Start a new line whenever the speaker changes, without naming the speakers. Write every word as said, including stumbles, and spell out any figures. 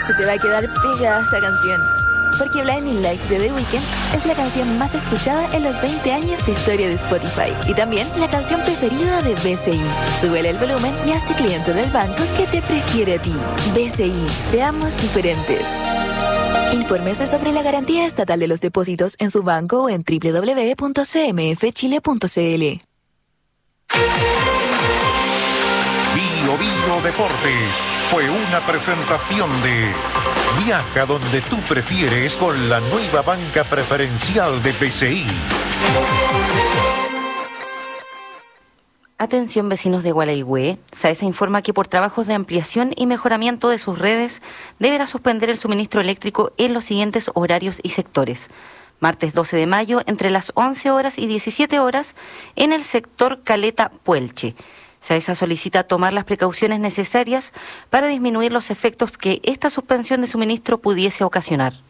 se te va a quedar pegada esta canción. Porque Blinding Lights de The Weeknd es la canción más escuchada en los veinte años de historia de Spotify. Y también la canción preferida de B C I. Súbele el volumen y hazte cliente del banco que te prefiere a ti. B C I, seamos diferentes. Infórmese sobre la garantía estatal de los depósitos en su banco o en doble u doble u doble u punto c m f chile punto c l.
Bio Bio Deportes fue una presentación de Viaja donde tú prefieres con la nueva banca preferencial de B C I.
Atención vecinos de Gualeguay, SAESA informa que por trabajos de ampliación y mejoramiento de sus redes deberá suspender el suministro eléctrico en los siguientes horarios y sectores. Martes doce de mayo entre las once horas y diecisiete horas en el sector Caleta Puelche. SAESA solicita tomar las precauciones necesarias para disminuir los efectos que esta suspensión de suministro pudiese ocasionar.